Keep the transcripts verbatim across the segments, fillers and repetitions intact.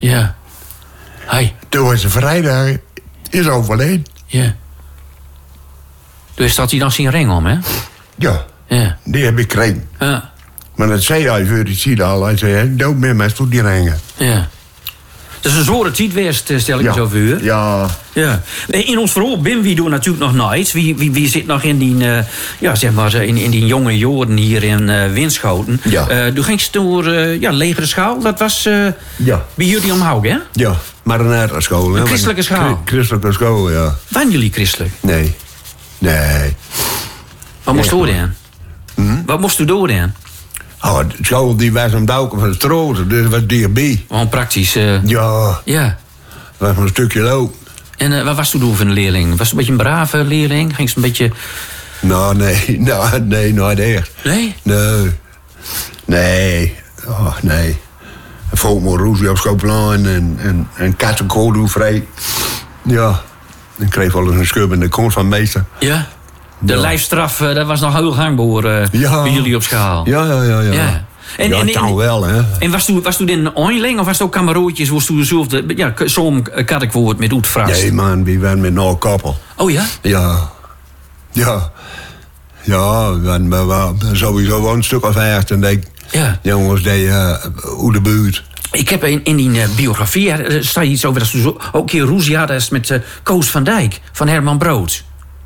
Ja. Hey. Toen was de vrijdag is overleden. Ja. Dus had hij dan zijn ring om, hè? Ja. Ja. Die heb ik gekregen. Ja. Maar dat zei hij voor die ziel al. Hij zei, dood meer met toe die ringen. Ja. Dat is een zware tijd geweest, stel ik ja. zo voor. Ja. Ja. In ons verhaal, Bim, wie doet natuurlijk nog nooit. Wie, wie, wie zit nog in die, uh, ja, zeg maar, in, in die jonge jaren hier in uh, Winschoten. Ja. Uh, toen ging ze door uh, ja, Legere Schaal. Dat was uh, ja. bij jullie omhoog, hè? Ja, maar een school. Een christelijke schaal? Christelijke school, ja. Waren jullie christelijk? Nee. Nee. Wat moest u door dan? Hm? Wat moest u door dan? Oh, de school die was om Douken van de Strozen, dus dat was dichtbij. Gewoon praktisch. Uh... Ja. Ja. Dat was een stukje loop. En uh, wat was toen door voor een leerling? Was het een beetje een brave leerling? Ging ze een beetje... Nou, nee. Nou, nee, nooit echt. Nee? Nee. Nee. Oh, nee. Volgens mij roezie op Schoplaan en, en, en kattenkool vrij. Ja. Ik kreeg wel eens een schub in de kont van meester. Ja? De ja. lijfstraf, uh, dat was nog heel gangbaar uh, ja. bij jullie op schaal. Ja, ja, ja. ja. ja. En, ja, en, en, wel, hè. En was toen was toen een onling of was het ook kamerootjes? Was toen dezelfde, ja, zo'n kattekwoord met uitvraagst? Nee, man, we waren met een koppel. Oh ja? Ja. Ja. Ja, we waren sowieso wel een stuk of echt. En denk, ja. jongens, die uh, hoe de buurt. Ik heb in, in die uh, biografie, uh, staat iets over dat ze zo, ook een keer ruzie hadden met uh, Koos van Dijk, van Herman Brood.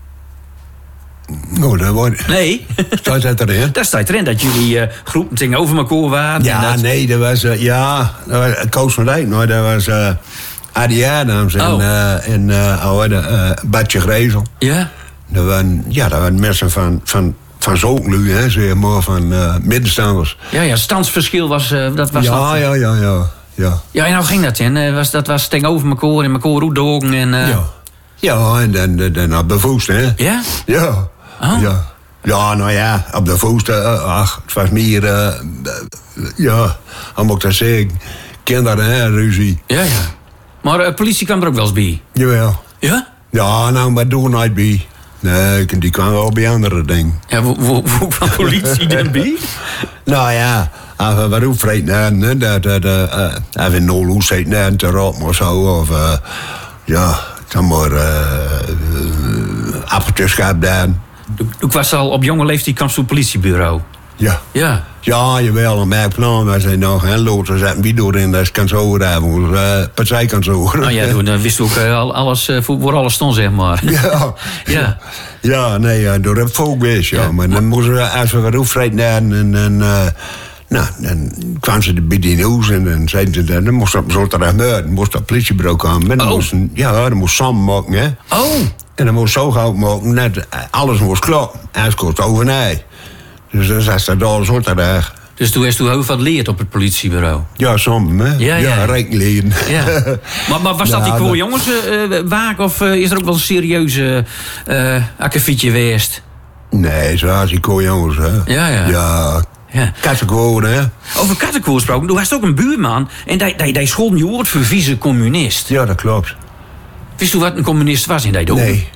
Oh, dat wordt... Nee. Staat dat erin? Daar staat erin, dat jullie uh, groepen tegenover elkaar waren. Ja, dat... nee, dat was... Uh, ja, dat was Koos van Dijk, nou, dat was uh, Adi Adams en, oh. uh, en uh, oh, uh, Badje Grezel. Ja? Dat waren, ja, dat waren mensen van... van van zo'n hè, zeg maar, van uh, middenstanders. Ja, ja, standsverschil was... Uh, dat was ja, nog... ja, ja, ja, ja. Ja, en nou ging dat in? Uh, was, dat was tegenover elkaar en elkaar uitdogen en... Uh... Ja. Ja, en dan, dan op de voest, hè. Ja? Ja. Oh. Ja. Ja, nou ja, op de voest, uh, ach, het was meer... Uh, uh, ja, hoe moet ik dat zeggen? Kinderen, hè, ruzie. Ja, ja. Maar de uh, politie kwam er ook wel eens bij? Jawel. Ja? Ja, nou, maar doe nooit bij. Nee, die kwam wel bij andere dingen. Ja, hoe, hoe, hoe kwam politie dan bij? Nou ja, even wat opvreten, hè, dat, dat, uh, even in nul hoe zit, net te rotten of zo, of, uh, ja, dan maar, uh, uh, appeltjes gehad dan. Toen was al op jonge leeftijd kwam zo'n politiebureau. Ja. Ja. Ja, jawel, en mijn plan was hij nog, hè, loten zetten, wie door in dat kantoor hebben, uh, partijkantoor. Nou ja, toen uh, wist u ook uh, alles, uh, voor, voor alles stond, zeg maar. Ja. Ja. Ja, nee, ja, door het volk wist, ja. Ja. Maar dan moesten we, als we wat opvreten hadden, en, en uh, nou, dan kwamen ze bij die nieuws en dan zeiden ze, dan moest dat zo terecht, dan moest dat politiebureau komen. En dan oh. moesten, ja, dan moest samen maken, hè. Oh. En dan moest zo gauw maken, net alles moest kloppen. Anders kost het overnijd. Dus dan zat dat alles zo terecht. Dus toen heeft u heel wat leerd op het politiebureau? Ja, samen, hè. Ja, ja. Ja, rekenleden. Ja. Maar, maar was dat ja, die voor dat... jongens uh, waak of uh, is er ook wel een serieuze uh, akkefietje geweest? Nee, zo was die kooi jongens, hè. Ja, ja. Ja, ja. kattenkoor, hè. Over kattenkoor gesproken, toen was het ook een buurman en die, die, die schold je woord voor vieze communist. Ja, dat klopt. Wist u wat een communist was in die dorp? Nee.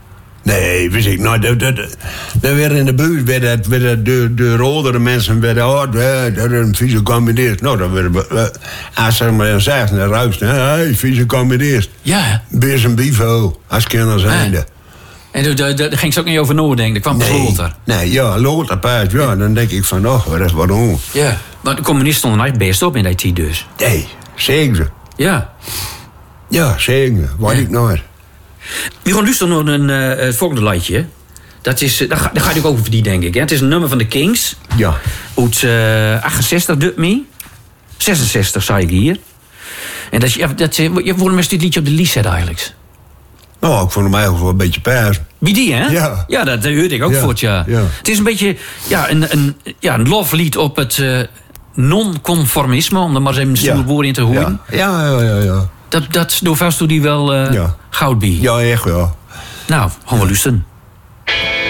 Nee, wist ik nooit. Dat, dat, dat werd in de buurt, werd werd de, de rodere mensen, werden, oh, dat is een vieze communist. Nou, dan werden we, als ze maar zeggen, naar huis, hé, hey, vieze communist. Ja. Beers en bivo, als kinder zijnde. Ja. En daar ging ze ook niet over nadenken, dat kwam pas nee. later. Nee, ja, later pas, ja, dan denk ik van, oh, wat is wat doen. Ja, maar de communisten stonden echt best op in die tijd dus. Nee, zeggen ze. Ja. Ja, zeggen ze, weet ja. ik nooit. We gaan luisteren naar een, uh, het volgende liedje. Dat is, uh, daar, ga, daar gaat het ook over die, denk ik. Hè? Het is een nummer van de Kings. Ja. Uit uh, achtenzestig, Dut Me. zesenzestig, zei ik hier. En dat, ja, dat, je voelde me dit liedje op de lies zetten eigenlijk. Nou, ik vond hem eigenlijk wel een beetje paas. Wie die, hè? Ja. Ja, dat hoorde ik ook ja. voor het jaar. Ja. Het is een beetje ja, een, een, ja, een loflied op het uh, non-conformisme, om er maar eens even een stoere ja. woord in te houden. Ja, ja, ja, ja. Dat, dat door vast die wel uh, ja. goud bij. Ja, echt wel. Nou, gaan we luisteren.